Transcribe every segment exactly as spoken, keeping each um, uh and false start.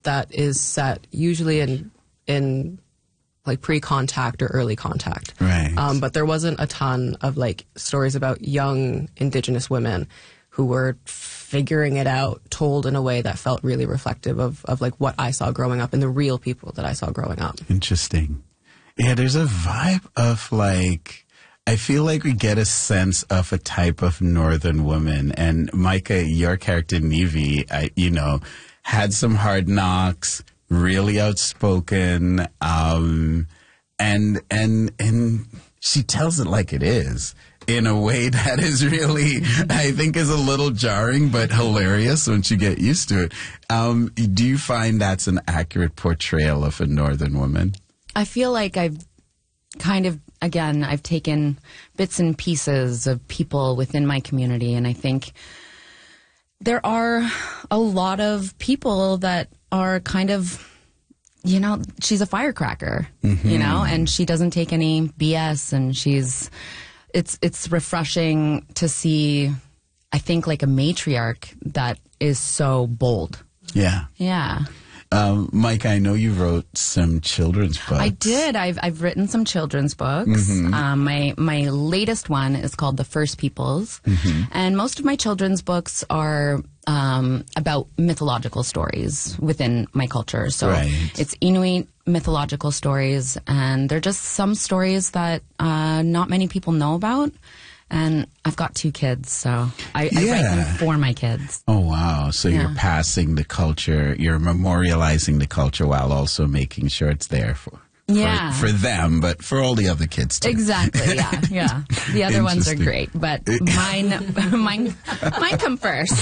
that is set usually in in like pre-contact or early contact. Right. Um, but there wasn't a ton of like stories about young Indigenous women who were figuring it out, told in a way that felt really reflective of, of like what I saw growing up and the real people that I saw growing up. Interesting. Yeah, there's a vibe of like, I feel like we get a sense of a type of Northern woman. And Micah, your character, Nevi, I, you know, had some hard knocks, really outspoken, um, and, and, and she tells it like it is in a way that is really, I think, is a little jarring, but hilarious once you get used to it. Um, do you find that's an accurate portrayal of a Northern woman? I feel like I've kind of, again, I've taken bits and pieces of people within my community, and I think there are a lot of people that are kind of, you know, she's a firecracker, mm-hmm. you know, and she doesn't take any B S, and she's, it's, it's refreshing to see, I think, like a matriarch that is so bold. Yeah. Yeah. Um, Mike, I know you wrote some children's books. I did. I've I've written some children's books. Mm-hmm. Um, my my latest one is called The First Peoples, mm-hmm. and most of my children's books are um, about mythological stories within my culture. So right. It's Inuit mythological stories, and they're just some stories that uh, not many people know about. And I've got two kids, so I, I yeah. write them for my kids. Oh, wow. So yeah. you're passing the culture, you're memorializing the culture while also making sure it's there for, yeah. for, for them, but for all the other kids, too. Exactly, yeah, yeah. The other ones are great, but mine, mine, mine come first.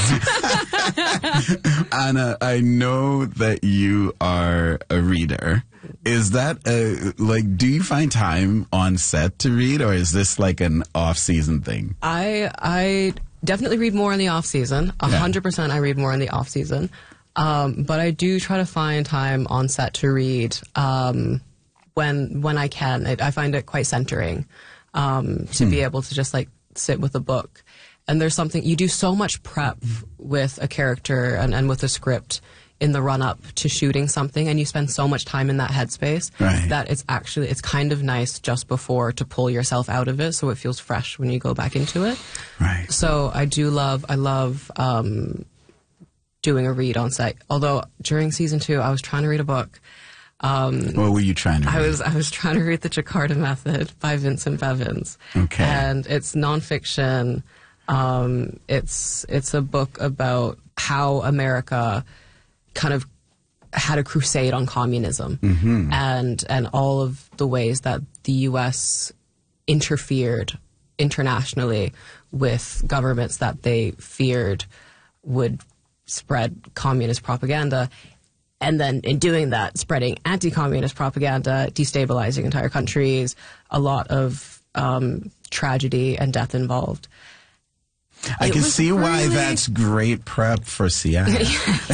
Anna, I know that you are a reader. Is that a, like, do you find time on set to read, or is this like an off-season thing? I I definitely read more in the off-season. A hundred percent I read more in the off-season. Um, but I do try to find time on set to read um, when when I can. It, I find it quite centering um, to hmm. be able to just like sit with a book. And there's something, you do so much prep with a character and, and with a script in the run-up to shooting something, and you spend so much time in that headspace right. that it's actually, it's kind of nice just before to pull yourself out of it so it feels fresh when you go back into it. Right. So I do love, I love um, doing a read on set. Although during season two, I was trying to read a book. Um, what were you trying to read? I was, I was trying to read The Jakarta Method by Vincent Bevins. Okay. And it's nonfiction. Um, it's, it's a book about how America kind of had a crusade on communism, mm-hmm. and and all of the ways that the U S interfered internationally with governments that they feared would spread communist propaganda, and then in doing that, spreading anti-communist propaganda, destabilizing entire countries, a lot of um, tragedy and death involved. I it can see really... why that's great prep for Seattle. yeah.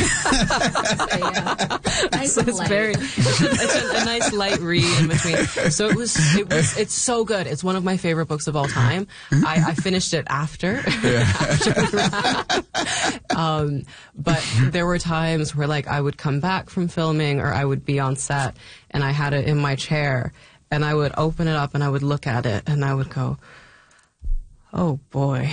Nice so it's very, it's a, a nice light read in between. So it was, it was, it's so good. It's one of my favorite books of all time. I, I finished it after, yeah. after um, but there were times where like I would come back from filming or I would be on set and I had it in my chair and I would open it up and I would look at it and I would go, oh, boy.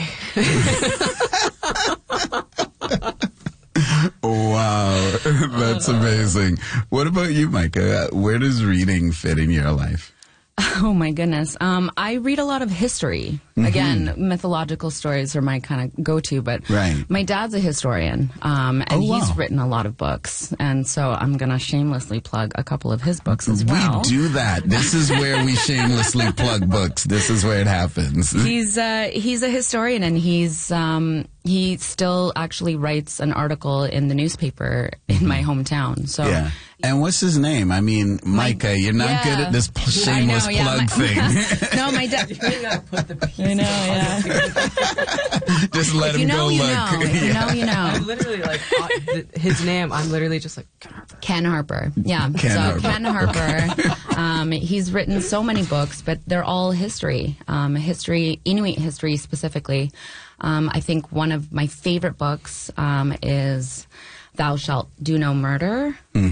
Wow. That's amazing. What about you, Micah? Where does reading fit in your life? Oh, my goodness. Um, I read a lot of history. Mm-hmm. Again, mythological stories are my kind of go-to, but right. my dad's a historian, um, and oh, wow. he's written a lot of books, and so I'm going to shamelessly plug a couple of his books as well. We do that. This is where we shamelessly plug books. This is where it happens. He's, uh, he's a historian, and he's... Um, he still actually writes an article in the newspaper in my hometown. So, yeah. And what's his name? I mean, Micah, my, you're not yeah. good at this pl- shameless know, yeah, plug my, thing. No, my dad. You really gotta put the pieces. I know, yeah. Just let if him you know, go you look. Know. If yeah. you know, you know. I literally, like, uh, th- his name, I'm literally just like, Ken Harper. Ken Harper. Yeah. Ken so, Harper. Ken Harper. um, he's written so many books, but they're all history. Um, history, Inuit history specifically. Um, I think one of my favorite books um, is thou shalt do no murder.